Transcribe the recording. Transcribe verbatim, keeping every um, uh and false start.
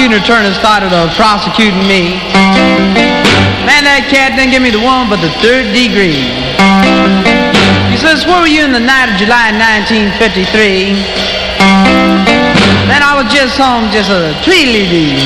prosecuting attorney started uh, prosecuting me. Man, that cat didn't give me the one but the third degree. He says, where were you in the night of July nineteen fifty-three? Then I was just home, just a tweedly-dee.